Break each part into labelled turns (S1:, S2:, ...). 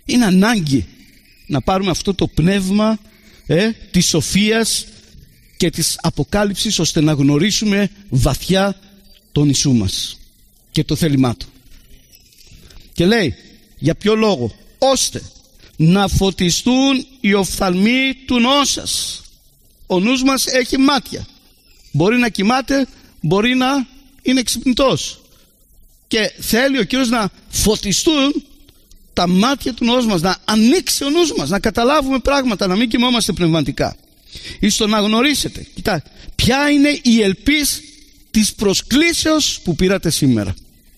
S1: Είναι ανάγκη να πάρουμε αυτό το πνεύμα της σοφίας και της αποκάλυψης, ώστε να γνωρίσουμε βαθιά τον Ιησού μας και το θέλημά Του. Και λέει, για ποιο λόγο? Ώστε να φωτιστούν οι οφθαλμοί του νόου σας. Ο νους μας έχει μάτια. Μπορεί να κοιμάται, μπορεί να είναι ξυπνητός. Και θέλει ο Κύριος να φωτιστούν τα μάτια του νους μας, να ανοίξει ο νους μας, να καταλάβουμε πράγματα, να μην κοιμόμαστε πνευματικά. Εις το να γνωρίσετε, κοιτάξτε, ποια είναι η ελπίς της προσκλήσεως που πήρατε σήμερα.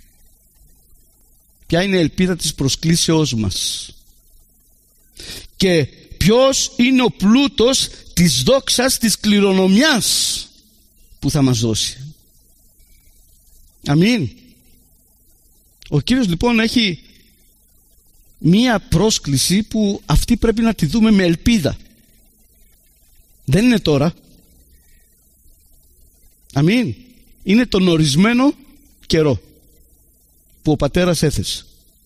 S1: Ποια είναι η ελπίδα της προσκλήσεώς μας. Και ποιος είναι ο πλούτος της δόξας, της κληρονομιάς που θα μας δώσει. Αμήν. Ο Κύριος λοιπόν έχει μία πρόσκληση που αυτή πρέπει να τη δούμε με ελπίδα. Δεν είναι τώρα. Αμήν. Είναι τον ορισμένο καιρό που ο Πατέρας έθεσε.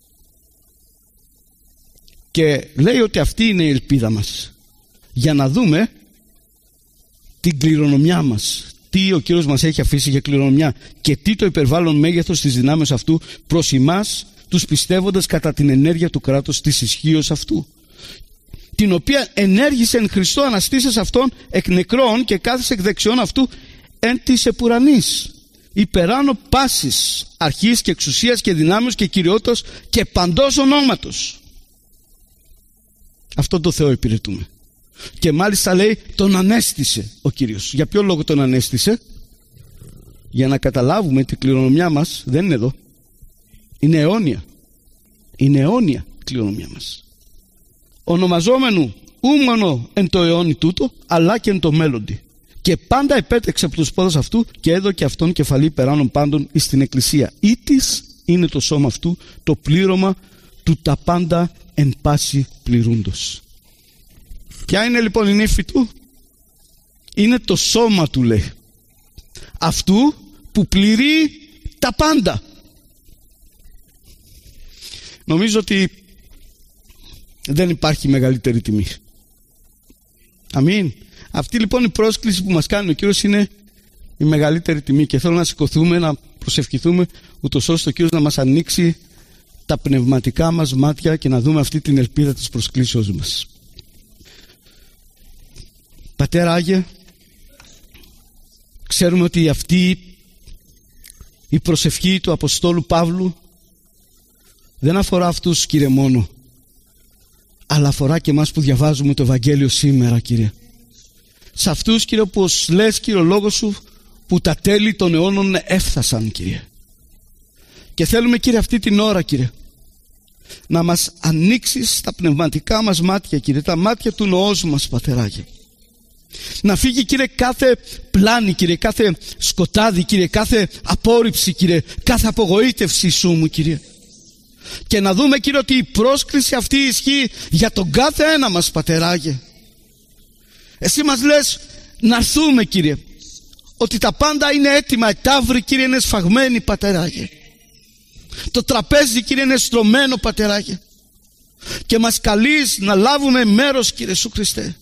S1: Και λέει ότι αυτή είναι η ελπίδα μας, για να δούμε την κληρονομιά μας, τι ο Κύριος μας έχει αφήσει για κληρονομιά και τι το υπερβάλλον μέγεθος της δυνάμεως αυτού προς εμάς τους πιστεύοντας κατά την ενέργεια του κράτους της ισχύως αυτού, την οποία ενέργησε εν Χριστώ αναστήσας αυτόν εκ νεκρών και κάθισε εκ δεξιών αυτού εν της επουρανής, υπεράνω πάσης αρχής και εξουσίας και δυνάμεως και κυριότητας και παντός ονόματος. Αυτό το Θεό υπηρετούμε. Και μάλιστα λέει τον ανέστησε ο Κύριος. Για ποιο λόγο τον ανέστησε? Για να καταλάβουμε ότι η κληρονομιά μας δεν είναι εδώ. Είναι αιώνια. Είναι αιώνια η κληρονομιά μας. Ονομαζόμενου ούμονο εν το αιώνι τούτο, αλλά και εν το μέλλοντι. Και πάντα επέτρεξε από τους πόδους αυτού και έδωκε αυτόν κεφαλή περάνων πάντων εις την Εκκλησία. Ήτις είναι το σώμα αυτού, το πλήρωμα του τα πάντα εν πάση πληρούντος. Ποια είναι λοιπόν η νύφη του? Είναι το σώμα του, λέει, αυτού που πληρεί τα πάντα. Νομίζω ότι δεν υπάρχει μεγαλύτερη τιμή. Αμήν. Αυτή λοιπόν η πρόσκληση που μας κάνει ο Κύριος είναι η μεγαλύτερη τιμή, και θέλω να σηκωθούμε, να προσευχηθούμε, ούτως ώστε ο Κύριος να μας ανοίξει τα πνευματικά μας μάτια και να δούμε αυτή την ελπίδα της προσκλήσεως μας. Πατέρα Άγιε, ξέρουμε ότι αυτή η προσευχή του Αποστόλου Παύλου δεν αφορά αυτούς, Κύριε, μόνο, αλλά αφορά και εμάς που διαβάζουμε το Ευαγγέλιο σήμερα, Κύριε. Σε αυτούς, Κύριε, όπως λες, Κύριε, ο λόγος Σου, που τα τέλη των αιώνων έφτασαν, Κύριε. Και θέλουμε, Κύριε, αυτή την ώρα, Κύριε, να μας ανοίξεις τα πνευματικά μας μάτια, Κύριε, τα μάτια του νοός μας, Πατεράκη. Να φύγει, Κύριε, κάθε πλάνη, Κύριε, κάθε σκοτάδι, Κύριε, κάθε απόρριψη, Κύριε, κάθε απογοήτευση Σου μου, Κύριε. Και να δούμε, Κύριε, ότι η πρόσκληση αυτή ισχύει για τον κάθε ένα μας, Πατεράκη. Εσύ μας λες να έρθουμε, Κύριε, ότι τα πάντα είναι έτοιμα, οι ταύροι, Κύριε, είναι σφαγμένοι, Πατεράκη. Το τραπέζι, Κύριε, είναι στρωμένο, Πατεράκη. Και μας καλείς να λάβουμε μέρος, Κύριε Ιησού Χριστέ,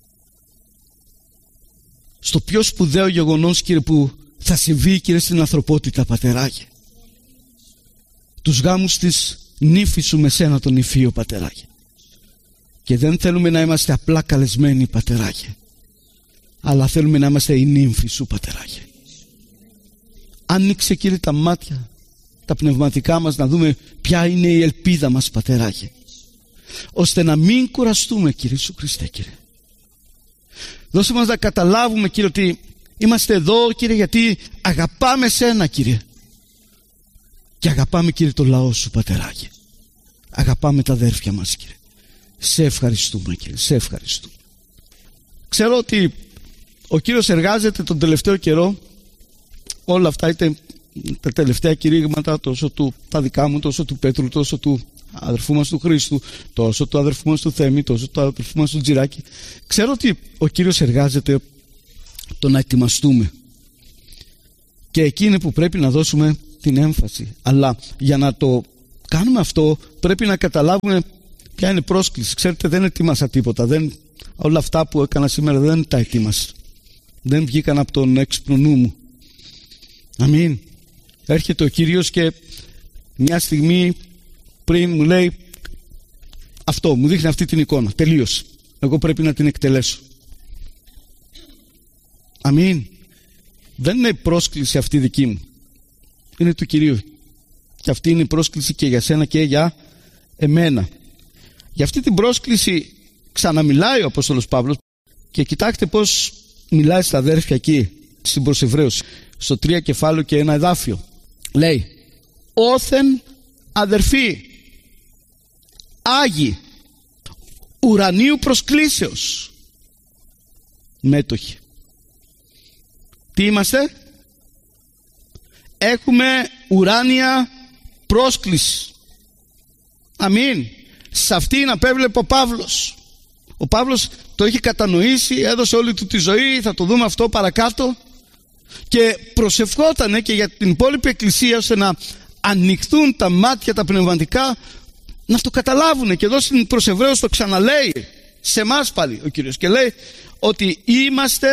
S1: στο πιο σπουδαίο γεγονός, Κύριε, που θα συμβεί, Κύριε, στην ανθρωπότητα, Πατεράκη. Τους γάμους της νύφης Σου με σένα τον Υφείο, Πατεράκη. Και δεν θέλουμε να είμαστε απλά καλεσμένοι, Πατεράκη, αλλά θέλουμε να είμαστε οι νύμφοι Σου, Πατεράκη. Άνοιξε, Κύριε, τα μάτια, τα πνευματικά μας, να δούμε ποια είναι η ελπίδα μας, Πατεράκη, ώστε να μην κουραστούμε, Κύριε Ιησού Χριστέ, Κύριε. Δώσε μας να καταλάβουμε, Κύριε, ότι είμαστε εδώ, Κύριε, γιατί αγαπάμε Σένα, Κύριε, και αγαπάμε, Κύριε, το λαό Σου, Πατεράκη. Αγαπάμε τα αδέρφια μας, Κύριε. Σε ευχαριστούμε, Κύριε, σε ευχαριστούμε. Ξέρω ότι ο Κύριος εργάζεται τον τελευταίο καιρό. Όλα αυτά, είτε τα τελευταία κηρύγματα, τόσο τα δικά μου, τόσο του Πέτρου, τόσο του αδερφού μας του Χρήστου, τόσο του αδερφού μας του Θέμη, τόσο του αδερφού μας του Τζιράκη. Ξέρω ότι ο Κύριος εργάζεται το να ετοιμαστούμε, και εκεί είναι που πρέπει να δώσουμε την έμφαση. Αλλά για να το κάνουμε αυτό πρέπει να καταλάβουμε Ποια είναι πρόσκληση? Ξέρετε, δεν ετοίμασα τίποτα. Όλα αυτά που έκανα σήμερα δεν τα ετοίμασα. Δεν βγήκαν από τον έξυπνο νου μου. Αμήν. Έρχεται ο Κύριος και μια στιγμή πριν μου λέει αυτό, μου δείχνει αυτή την εικόνα. Τελείωσε. Εγώ πρέπει να την εκτελέσω. Αμήν. Δεν είναι πρόσκληση αυτή δική μου. Είναι του Κυρίου. Και αυτή είναι η πρόσκληση και για σένα και για εμένα. Για αυτή την πρόσκληση ξαναμιλάει ο Απόστολος Παύλος και κοιτάξτε πως μιλάει στα αδέρφια εκεί στην προς Εβραίους, στο 3 κεφάλαιο και ένα εδάφιο. Λέει: όθεν αδερφοί, άγιοι, ουρανίου προσκλήσεως, μέτοχοι. Τι είμαστε? Έχουμε ουράνια πρόσκληση. Αμήν. Σε αυτήν απέβλεπε ο Παύλος. Ο Παύλος το έχει κατανοήσει, έδωσε όλη του τη ζωή, θα το δούμε αυτό παρακάτω, και προσευχότανε και για την υπόλοιπη εκκλησία, ώστε να ανοιχθούν τα μάτια τα πνευματικά, να το καταλάβουν. Και εδώ στην προς Εβραίους το ξαναλέει σε εμάς πάλι ο Κύριος και λέει ότι είμαστε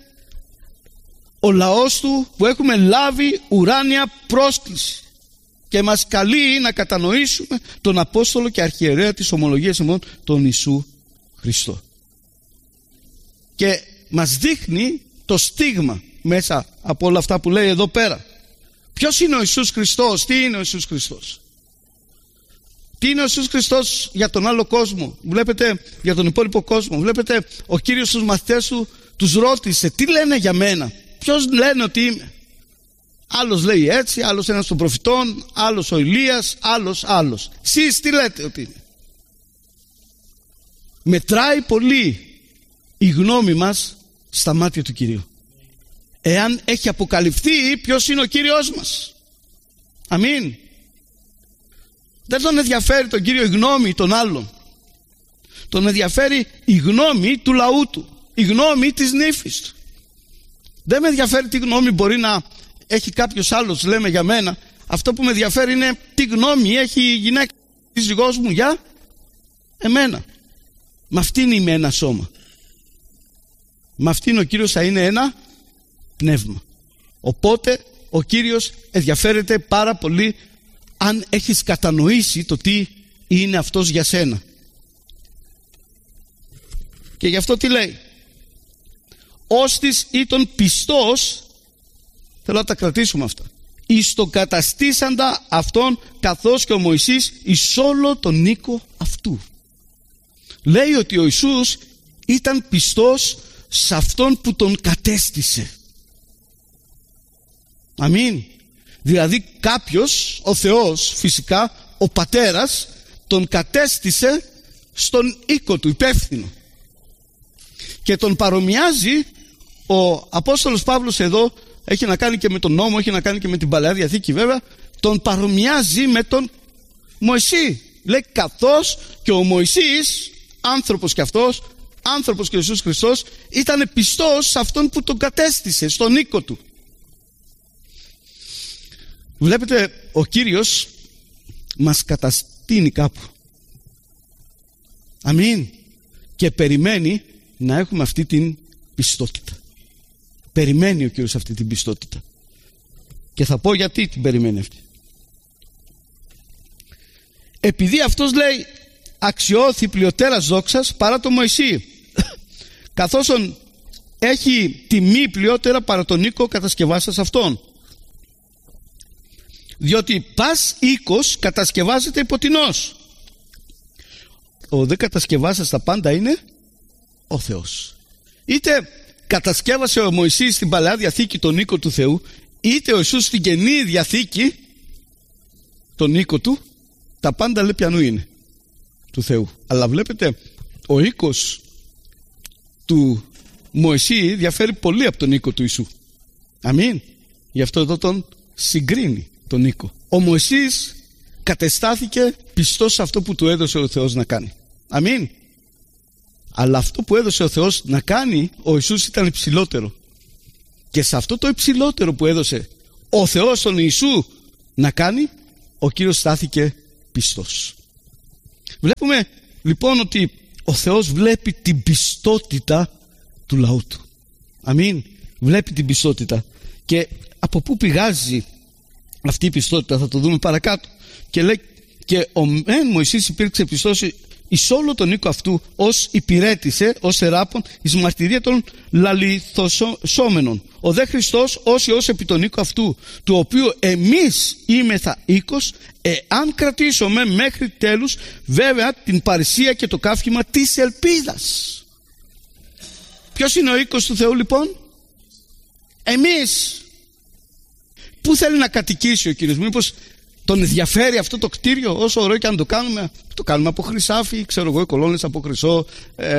S1: ο λαός του που έχουμε λάβει ουράνια πρόσκληση και μας καλεί να κατανοήσουμε τον Απόστολο και Αρχιερέα της ομολογίας ημών, τον Ιησού Χριστό, και μας δείχνει το στίγμα μέσα από όλα αυτά που λέει εδώ πέρα. Ποιος είναι ο Ιησούς Χριστός? Τι είναι ο Ιησούς Χριστός? Τι είναι ο Ιησούς Χριστός για τον άλλο κόσμο? Βλέπετε, για τον υπόλοιπο κόσμο. Βλέπετε, ο Κύριος στους μαθητές του τους ρώτησε τι λένε για μένα, ποιος λένε ότι είμαι? Άλλος λέει έτσι, άλλος ένας των προφητών, άλλος ο Ηλίας, άλλος. Εσείς τι λέτε ότι είναι? Μετράει πολύ η γνώμη μας στα μάτια του Κυρίου, εάν έχει αποκαλυφθεί ποιος είναι ο Κύριος μας. Αμήν. Δεν τον ενδιαφέρει τον Κύριο η γνώμη των άλλων. Τον ενδιαφέρει η γνώμη του λαού του, η γνώμη της νύφης του. Δεν με ενδιαφέρει τι γνώμη μπορεί να έχει κάποιος άλλος, λέμε, για μένα. Αυτό που με ενδιαφέρει είναι τι γνώμη έχει η γυναίκα, η σύζυγός μου για εμένα. Με αυτήν είμαι ένα σώμα. Με αυτήν ο Κύριος θα είναι ένα πνεύμα. Οπότε ο Κύριος ενδιαφέρεται πάρα πολύ αν έχεις κατανοήσει το τι είναι αυτός για σένα. Και γι' αυτό τι λέει? Όστις ή τον πιστός, θέλω να τα κρατήσουμε αυτά, εις το καταστήσαντα αυτόν, καθώς και ο Μωυσής εις όλο τον οίκο αυτού. Λέει ότι ο Ιησούς ήταν πιστός σε αυτόν που τον κατέστησε. Αμήν. Δηλαδή κάποιος, ο Θεός φυσικά, ο Πατέρας, τον κατέστησε στον οίκο του, υπεύθυνο. Και τον παρομοιάζει ο Απόστολος Παύλος εδώ, έχει να κάνει και με τον νόμο, έχει να κάνει και με την Παλαιά Διαθήκη βέβαια, τον παρομοιάζει με τον Μωυσή. Λέει καθώς και ο Μωυσής, άνθρωπος και αυτός, άνθρωπος και ο Ιησούς Χριστός, ήταν πιστός σε αυτόν που τον κατέστησε στον οίκο του. Βλέπετε, ο Κύριος μας καταστήνει κάπου. Αμήν. Και περιμένει να έχουμε αυτή την πιστότητα. Περιμένει ο Κύριος αυτή την πιστότητα. Και θα πω γιατί την περιμένει αυτή. Επειδή αυτός λέει αξιώθη πλειοτέρας δόξας παρά τον Μωυσή, καθώς έχει τιμή πλειότερα παρά τον οίκο κατασκευάσας αυτόν. Διότι πας οίκος κατασκευάζεται υποτινός. Ο δε κατασκευάσας τα πάντα είναι ο Θεός. Είτε κατασκεύασε ο Μωυσής στην Παλαιά Διαθήκη τον οίκο του Θεού, είτε ο Ιησούς στην Καινή Διαθήκη τον οίκο του, τα πάντα λέει ποιανού είναι? Του Θεού. Αλλά βλέπετε, ο οίκος του Μωυσή διαφέρει πολύ από τον οίκο του Ιησού. Αμήν. Γι' αυτό εδώ τον συγκρίνει τον οίκο. Ο Μωυσής κατεστάθηκε πιστός σε αυτό που του έδωσε ο Θεός να κάνει. Αμήν. Αλλά αυτό που έδωσε ο Θεός να κάνει, ο Ιησούς ήταν υψηλότερο. Και σε αυτό το υψηλότερο που έδωσε ο Θεός τον Ιησού να κάνει, ο Κύριος στάθηκε πιστός. Βλέπουμε λοιπόν ότι ο Θεός βλέπει την πιστότητα του λαού του. Αμήν. Βλέπει την πιστότητα. Και από πού πηγάζει αυτή η πιστότητα, θα το δούμε παρακάτω. Και λέει, και ο Μωυσής υπήρξε πιστός εις όλο τον οίκο αυτού, ως υπηρέτησε, ως θεράπων, εις μαρτυρία των λαληθοσόμενων. Ο δε Χριστός ως Υιός επί τον οίκο αυτού, του οποίου εμείς είμεθα οίκος, εάν κρατήσουμε μέχρι τέλους, βέβαια, την παρησία και το καύχημα της ελπίδας. Ποιος είναι ο οίκος του Θεού λοιπόν? Εμείς. Πού θέλει να κατοικήσει ο Κύριος? Μήπως τον ενδιαφέρει αυτό το κτίριο, όσο ωραίο και αν το κάνουμε? Το κάνουμε από χρυσάφι, ξέρω εγώ, οι κολόνες από χρυσό,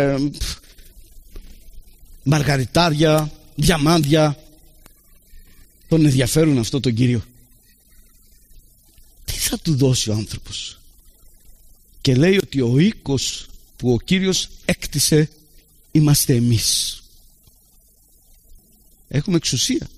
S1: μαργαριτάρια, διαμάντια. Τον ενδιαφέρουν αυτό τον Κύριο? Τι θα του δώσει ο άνθρωπος? Και λέει ότι ο οίκος που ο Κύριος έκτισε είμαστε εμείς. Έχουμε εξουσία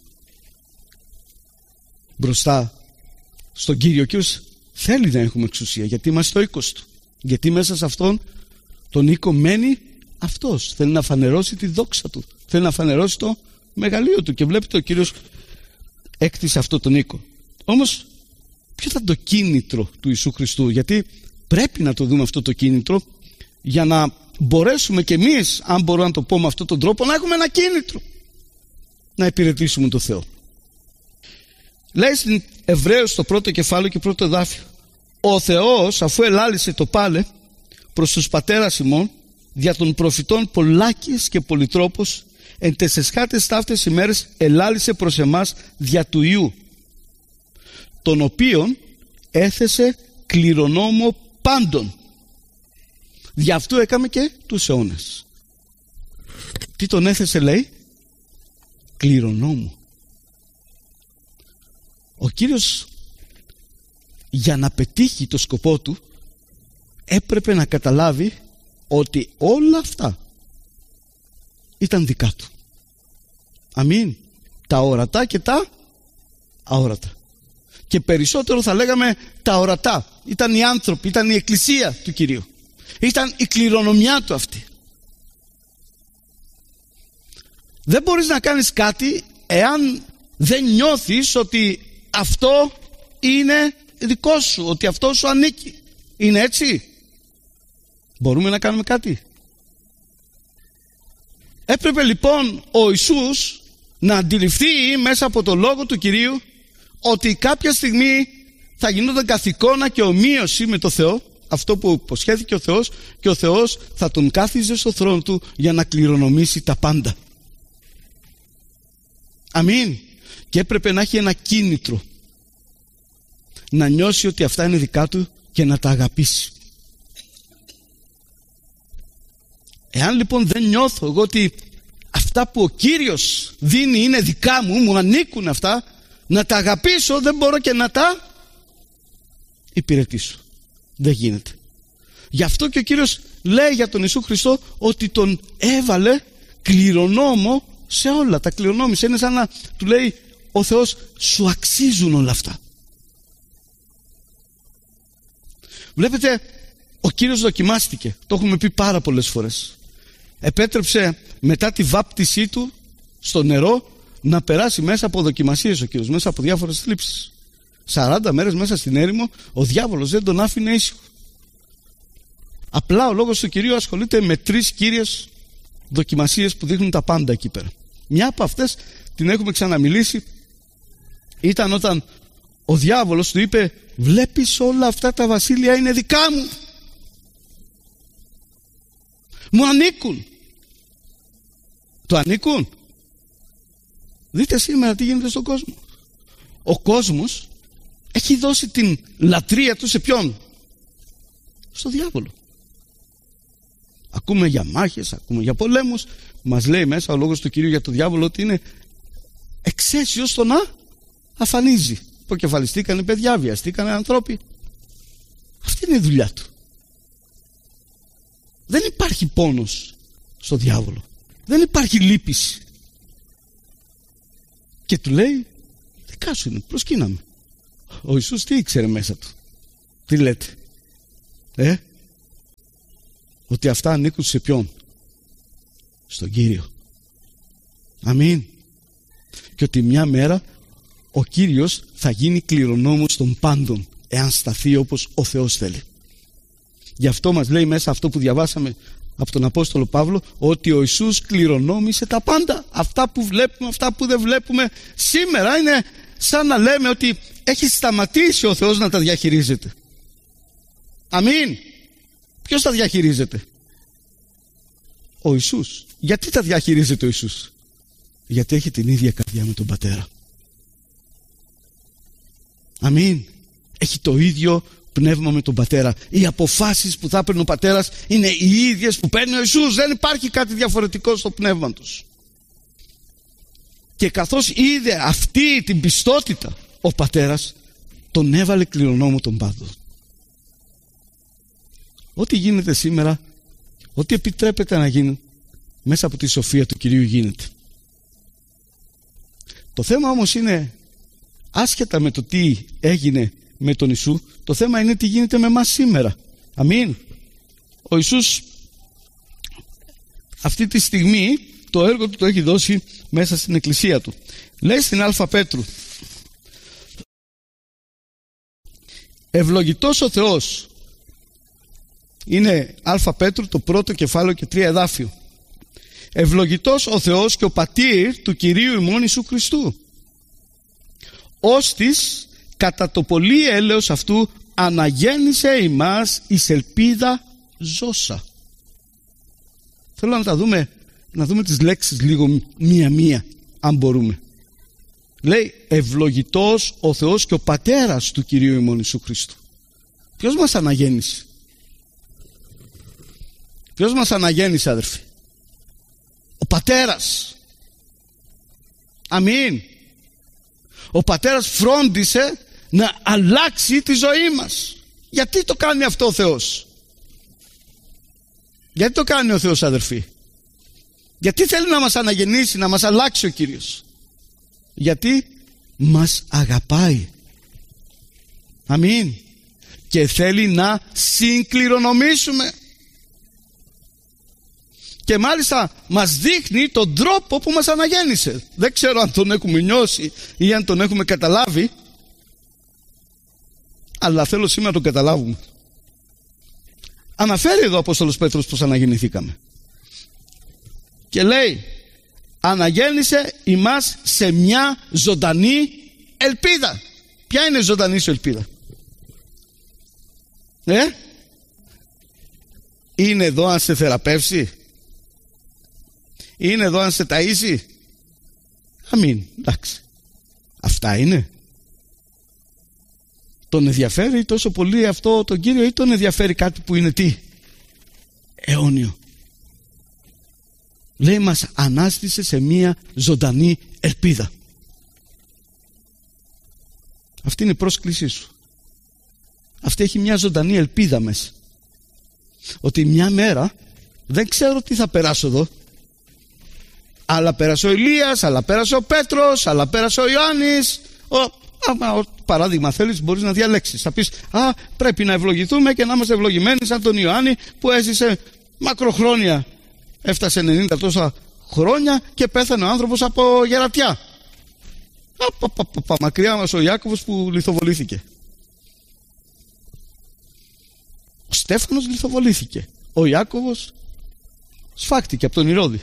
S1: μπροστά στον Κύριο. Ο Κύριος θέλει να έχουμε εξουσία, γιατί είμαστε ο οίκος του. Γιατί μέσα σε αυτόν τον οίκο μένει αυτός. Θέλει να φανερώσει τη δόξα του, θέλει να φανερώσει το μεγαλείο του. Και βλέπετε, ο Κύριος έκτισε αυτό τον οίκο. Όμως ποιο ήταν το κίνητρο του Ιησού Χριστού? Γιατί πρέπει να το δούμε αυτό το κίνητρο, για να μπορέσουμε κι εμείς, αν μπορώ να το πω με αυτόν τον τρόπο, να έχουμε ένα κίνητρο να υπηρετήσουμε τον Θεό. Λέει στην Εβραίους το πρώτο κεφάλαιο και πρώτο εδάφιο: ο Θεός, αφού ελάλησε το πάλε προς τους πατέρας ημών δια των προφητών πολλάκις και πολυτρόπος, εν τεσσεσχάτες ταύτες ημέρες ελάλησε προς εμάς δια του Υιού, τον οποίον έθεσε κληρονόμο πάντων. Γι' αυτού έκαμε και τους αιώνες. Τι τον έθεσε, λέει? Κληρονόμο. Ο Κύριος, για να πετύχει το σκοπό του, έπρεπε να καταλάβει ότι όλα αυτά ήταν δικά του. Αμήν. Τα ορατά και τα αόρατα. Και περισσότερο θα λέγαμε τα ορατά. Ήταν οι άνθρωποι, ήταν η εκκλησία του Κυρίου. Ήταν η κληρονομιά του αυτή. Δεν μπορείς να κάνεις κάτι εάν δεν νιώθεις ότι αυτό είναι δικό σου, ότι αυτό σου ανήκει. Είναι έτσι? Μπορούμε να κάνουμε κάτι? Έπρεπε λοιπόν ο Ιησούς να αντιληφθεί μέσα από το λόγο του Κυρίου ότι κάποια στιγμή θα γινόταν καθηκόνα και ομοίωση με το Θεό, αυτό που υποσχέθηκε ο Θεός, και ο Θεός θα τον κάθιζε στο θρόνο του για να κληρονομήσει τα πάντα. Αμήν. Και έπρεπε να έχει ένα κίνητρο, να νιώσει ότι αυτά είναι δικά του και να τα αγαπήσει. Εάν λοιπόν δεν νιώθω εγώ ότι αυτά που ο Κύριος δίνει είναι δικά μου, μου ανήκουν αυτά, να τα αγαπήσω, δεν μπορώ και να τα υπηρετήσω. Δεν γίνεται. Γι' αυτό και ο Κύριος λέει για τον Ιησού Χριστό ότι τον έβαλε κληρονόμο σε όλα. Τα κληρονόμησε. Είναι σαν να του λέει ο Θεός, σου αξίζουν όλα αυτά. Βλέπετε, ο Κύριος δοκιμάστηκε. Το έχουμε πει πάρα πολλές φορές. Επέτρεψε μετά τη βάπτισή του στο νερό να περάσει μέσα από δοκιμασίες ο Κύριος, μέσα από διάφορες θλίψεις. 40 μέρες μέσα στην έρημο ο διάβολος δεν τον άφηνε ήσυχο. Απλά ο λόγος του Κυρίου ασχολείται με 3 κύριες δοκιμασίες που δείχνουν τα πάντα εκεί πέρα. Μια από αυτές την έχουμε ξαναμιλήσει. Ήταν όταν ο διάβολος του είπε, βλέπεις όλα αυτά τα βασίλεια είναι δικά μου, μου ανήκουν. Του ανήκουν? Δείτε σήμερα τι γίνεται στον κόσμο. Ο κόσμος έχει δώσει την λατρεία του σε ποιον? Στο διάβολο. Ακούμε για μάχες, ακούμε για πολέμους. Μας λέει μέσα ο λόγος του Κυρίου για το διάβολο ότι είναι εξαίσιος στο να αφανίζει. Προκεφαλιστήκανε παιδιά, βιαστήκανε ανθρώποι. Αυτή είναι η δουλειά του. Δεν υπάρχει πόνος στο διάβολο. Δεν υπάρχει λύπηση. Και του λέει, δικά σου είναι, προσκύναμε. Ο Ιησούς τι ήξερε μέσα του? Τι λέτε? ότι αυτά ανήκουν σε ποιον? Στον Κύριο. Αμήν. Και ότι μια μέρα ο Κύριος θα γίνει κληρονόμος των πάντων, εάν σταθεί όπως ο Θεός θέλει. Γι' αυτό μας λέει μέσα αυτό που διαβάσαμε από τον Απόστολο Παύλο, ότι ο Ιησούς κληρονόμησε τα πάντα. Αυτά που βλέπουμε, αυτά που δεν βλέπουμε σήμερα, είναι σαν να λέμε ότι έχει σταματήσει ο Θεός να τα διαχειρίζεται. Αμήν. Ποιος τα διαχειρίζεται? Ο Ιησούς. Γιατί τα διαχειρίζεται ο Ιησούς? Γιατί έχει την ίδια καρδιά με τον Πατέρα. Αμήν. Έχει το ίδιο πνεύμα με τον Πατέρα. Οι αποφάσεις που θα παίρνει ο Πατέρας είναι οι ίδιες που παίρνει ο Ιησούς. Δεν υπάρχει κάτι διαφορετικό στο πνεύμα τους. Και καθώς είδε αυτή την πιστότητα ο Πατέρας, τον έβαλε κληρονόμο των πάντων. Ό,τι γίνεται σήμερα, ό,τι επιτρέπεται να γίνει μέσα από τη σοφία του Κυρίου γίνεται. Το θέμα όμως είναι, άσχετα με το τι έγινε με τον Ιησού, το θέμα είναι τι γίνεται με εμάς σήμερα. Αμήν. Ο Ιησούς αυτή τη στιγμή το έργο του το έχει δώσει μέσα στην εκκλησία του. Λέει στην Α Πέτρου, ευλογητός ο Θεός. Είναι Α Πέτρου το πρώτο κεφάλαιο και 3 εδάφιο. Ευλογητός ο Θεός και ο πατήρ του Κυρίου ημών Ιησού Χριστού, ώστις κατά το πολύ έλεος αυτού αναγέννησε ημάς εις ελπίδα ζώσα. Θέλω να δούμε τις λέξεις λίγο μία-μία, αν μπορούμε. Λέει ευλογητός ο Θεός και ο πατέρας του Κυρίου ημών Ιησού Χριστού. Ποιος μας αναγέννησε? Ποιος μας αναγέννησε, αδερφοί? Ο Πατέρας. Αμήν. Ο Πατέρας φρόντισε να αλλάξει τη ζωή μας. Γιατί το κάνει αυτό ο Θεός? Γιατί το κάνει ο Θεός, αδερφοί? Γιατί θέλει να μας αναγεννήσει, να μας αλλάξει ο Κύριος? Γιατί μας αγαπάει. Αμήν. Και θέλει να συγκληρονομήσουμε. Και μάλιστα μας δείχνει τον τρόπο που μας αναγέννησε. Δεν ξέρω αν τον έχουμε νιώσει ή αν τον έχουμε καταλάβει, αλλά θέλω σήμερα να τον καταλάβουμε. Αναφέρει εδώ ο Απόστολος Πέτρος πως αναγεννηθήκαμε. Και λέει, αναγέννησε ημάς σε μια ζωντανή ελπίδα. Ποια είναι η ζωντανή σου ελπίδα? Είναι εδώ αν σε θεραπεύσει? Είναι εδώ αν σε ταΐζει? Αμήν, εντάξει. Αυτά είναι. Τον ενδιαφέρει τόσο πολύ αυτό τον Κύριο, ή τον ενδιαφέρει κάτι που είναι τι? Αιώνιο. Λέει μας ανάστησε σε μία ζωντανή ελπίδα. Αυτή είναι η πρόσκλησή σου. Αυτή έχει μια ζωντανή ελπίδα μέσα. Ότι μια μέρα δεν ξέρω τι θα περάσω εδώ, αλλά πέρασε ο Ηλίας, αλλά πέρασε ο Πέτρος, αλλά πέρασε ο Ιωάννης. Παράδειγμα θέλεις, μπορείς να διαλέξεις. Θα πεις, πρέπει να ευλογηθούμε και να είμαστε ευλογημένοι σαν τον Ιωάννη που έζησε μακροχρόνια. Έφτασε 90 τόσα χρόνια και πέθανε ο άνθρωπος από γερατιά. Μακριά μας ο Ιάκωβος που λιθοβολήθηκε. Ο Στέφανος λιθοβολήθηκε. Ο Ιάκωβος σφάχτηκε από τον Ηρώδη.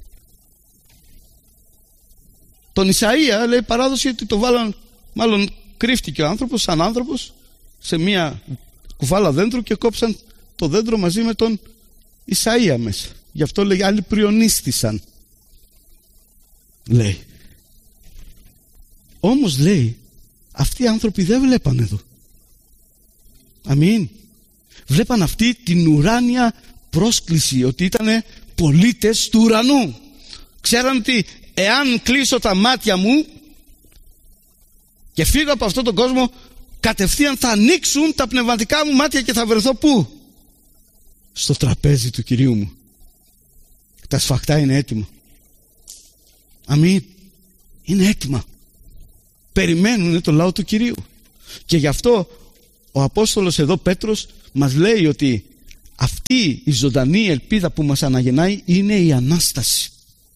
S1: Τον Ισαΐα λέει παράδοση ότι το βάλαν, μάλλον κρύφτηκε ο άνθρωπος σαν άνθρωπος σε μια κουβάλα δέντρου και κόψαν το δέντρο μαζί με τον Ισαΐα μέσα. Γι' αυτό λέει άλλοι πριονίστησαν. Λέει. Όμως λέει αυτοί οι άνθρωποι δεν βλέπαν εδώ. Αμήν. Βλέπαν αυτή την ουράνια πρόσκληση, ότι ήταν πολίτες του ουρανού. Ξέραν ότι εάν κλείσω τα μάτια μου και φύγω από αυτόν τον κόσμο, κατευθείαν θα ανοίξουν τα πνευματικά μου μάτια και θα βρεθώ πού? Στο τραπέζι του Κυρίου μου. Τα σφαχτά είναι έτοιμα. Αμήν. Είναι έτοιμα. Περιμένουν το λαό του Κυρίου. Και γι' αυτό ο Απόστολος εδώ Πέτρος μας λέει ότι αυτή η ζωντανή ελπίδα που μας αναγεννάει είναι η Ανάσταση.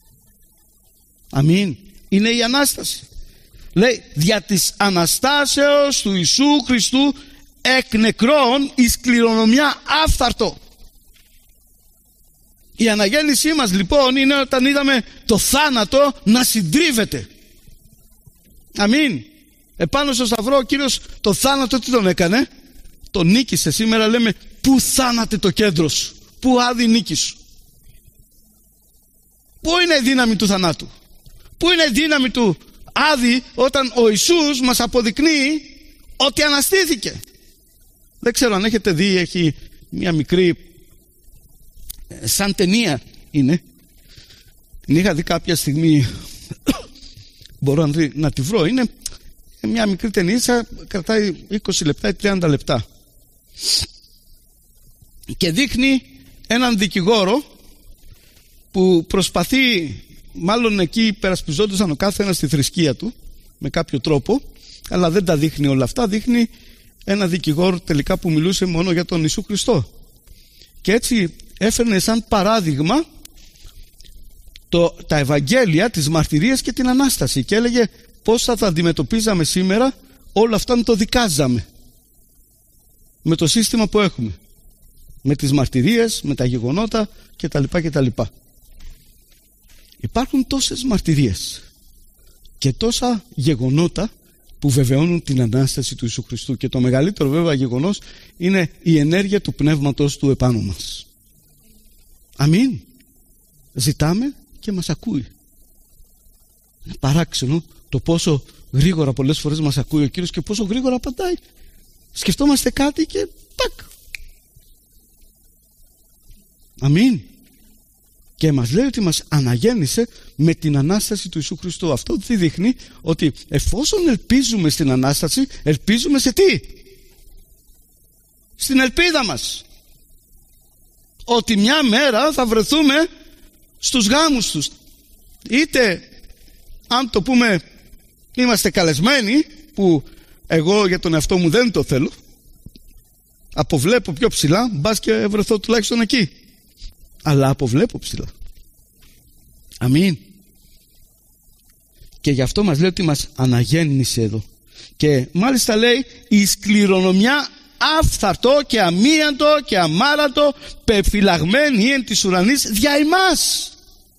S1: Αμήν. Είναι η Ανάσταση. Λέει, δια της Αναστάσεως του Ιησού Χριστού εκ νεκρών εις κληρονομιά άφθαρτο. Η αναγέννησή μας λοιπόν είναι όταν είδαμε το θάνατο να συντρίβεται. Αμήν. Επάνω στο σταυρό ο Κύριος το θάνατο τι τον έκανε? Τον νίκησε. Σήμερα λέμε, πού θάνατε το κέντρο σου, πού άδει η νίκη σου? Πού είναι η δύναμη του θανάτου? Πού είναι η δύναμη του άδει όταν ο Ιησούς μας αποδεικνύει ότι αναστήθηκε? Δεν ξέρω αν έχετε δει, έχει μια μικρή σαν ταινία είναι. Την είχα δει κάποια στιγμή, μπορώ να τη βρω. Είναι μια μικρή ταινία, κρατάει 20 λεπτά ή 30 λεπτά και δείχνει έναν δικηγόρο που προσπαθεί, μάλλον εκεί υπερασπιζόντουσαν ο κάθε ένας στη θρησκεία του με κάποιο τρόπο, αλλά δεν τα δείχνει όλα αυτά. Δείχνει ένα δικηγόρο τελικά που μιλούσε μόνο για τον Ιησού Χριστό και έτσι έφερνε σαν παράδειγμα τα Ευαγγέλια, τις μαρτυρίες και την Ανάσταση και έλεγε πώς θα τα αντιμετωπίζαμε σήμερα όλα αυτά να το δικάζαμε με το σύστημα που έχουμε, με τις μαρτυρίες, με τα γεγονότα κτλ. Υπάρχουν τόσες μαρτυρίες και τόσα γεγονότα που βεβαιώνουν την Ανάσταση του Ιησού Χριστού και το μεγαλύτερο βέβαια γεγονός είναι η ενέργεια του Πνεύματος του επάνω μας. Αμήν. Ζητάμε και μας ακούει. Είναι παράξενο το πόσο γρήγορα πολλές φορές μας ακούει ο Κύριος και πόσο γρήγορα απαντάει. Σκεφτόμαστε κάτι και τάκ. Αμήν. Και μας λέει ότι μας αναγέννησε με την Ανάσταση του Ιησού Χριστού. Αυτό τι δείχνει? Ότι εφόσον ελπίζουμε στην Ανάσταση, ελπίζουμε σε τι? Στην ελπίδα μας. Ότι μια μέρα θα βρεθούμε στους γάμους τους. Είτε, αν το πούμε, είμαστε καλεσμένοι, που εγώ για τον εαυτό μου δεν το θέλω, αποβλέπω πιο ψηλά, μπας και βρεθώ τουλάχιστον εκεί. Αλλά αποβλέπω ψηλά. Αμήν. Και γι' αυτό μας λέει ότι μας αναγέννησε εδώ. Και μάλιστα λέει εις κληρονομιά άφθαρτο και αμίαντο και αμάραντο πεφυλαγμένη εν της ουρανής δια ημάς.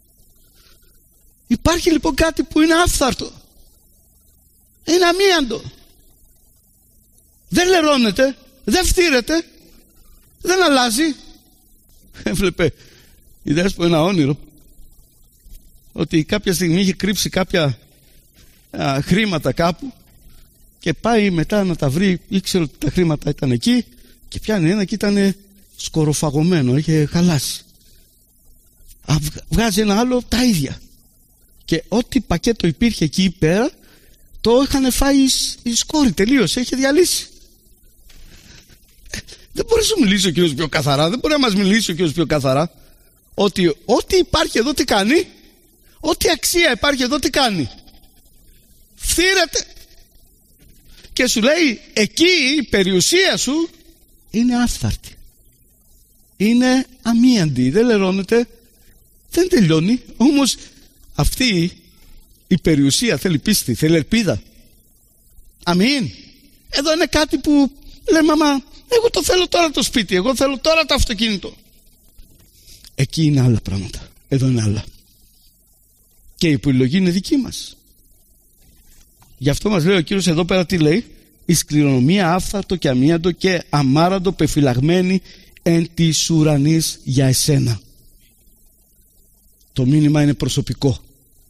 S1: Υπάρχει λοιπόν κάτι που είναι άφθαρτο, είναι αμίαντο, δεν λερώνεται, δεν φτύρεται, δεν αλλάζει. Έβλεπε η Δέσπο ένα όνειρο ότι κάποια στιγμή είχε κρύψει κάποια χρήματα κάπου και πάει μετά να τα βρει, ήξερε ότι τα χρήματα ήταν εκεί και πιάνει ένα και ήταν σκοροφαγωμένο, είχε χαλάσει. Βγάζει ένα άλλο τα ίδια και ό,τι πακέτο υπήρχε εκεί πέρα το είχαν φάει η σκόρη, τελείωσε, είχε διαλύσει. Δεν μπορεί να σου μιλήσει ο Κύριος πιο καθαρά, δεν μπορεί να μας μιλήσει ο Κύριος πιο καθαρά ότι ό,τι υπάρχει εδώ τι κάνει? Ό,τι αξία υπάρχει εδώ τι κάνει? Φθήρεται. Και σου λέει εκεί η περιουσία σου είναι άφθαρτη, είναι αμίαντη, δεν λερώνεται, δεν τελειώνει. Όμως αυτή η περιουσία θέλει πίστη, θέλει ελπίδα. Αμήν. Εδώ είναι κάτι που λέει μαμά, εγώ το θέλω τώρα το σπίτι, εγώ θέλω τώρα το αυτοκίνητο. Εκεί είναι άλλα πράγματα, εδώ είναι άλλα. Και η επιλογή είναι δική μας. Γι' αυτό μας λέει ο Κύριος εδώ πέρα τι λέει? Εις κληρονομία άφθαρτο και αμίαντο και αμάραντο πεφυλαγμένη εν της ουρανής για εσένα. Το μήνυμα είναι προσωπικό.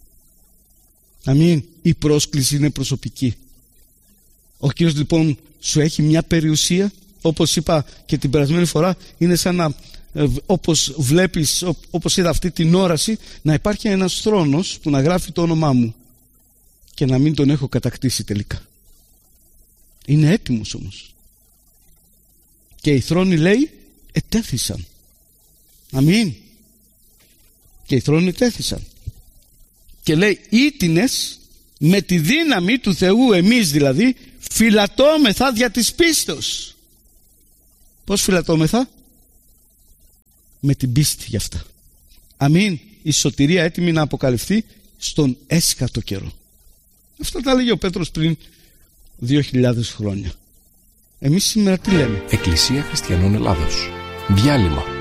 S1: Αμήν. Η πρόσκληση είναι προσωπική. Ο Κύριος λοιπόν σου έχει μια περιουσία, όπως είπα και την περασμένη φορά, είναι σαν να, όπως βλέπεις, όπως είδα αυτή την όραση, να υπάρχει ένας θρόνος που να γράφει το όνομά μου και να μην τον έχω κατακτήσει τελικά. Είναι έτοιμος όμως. Και οι θρόνοι λέει ετέθησαν. Αμήν. Και οι θρόνοι ετέθησαν. Και λέει ήτινες με τη δύναμη του Θεού, εμείς δηλαδή φυλατώμεθα δια της πίστεως. Πώς φυλατώμεθα? με την πίστη γι' αυτά. Αμήν. Η σωτηρία έτοιμη να αποκαλυφθεί στον έσκατο καιρό. Αυτά τα λέγει ο Πέτρος πριν 2.000 χρόνια. Εμείς σήμερα τι λέμε?
S2: Εκκλησία Χριστιανών Ελλάδος. Διάλειμμα.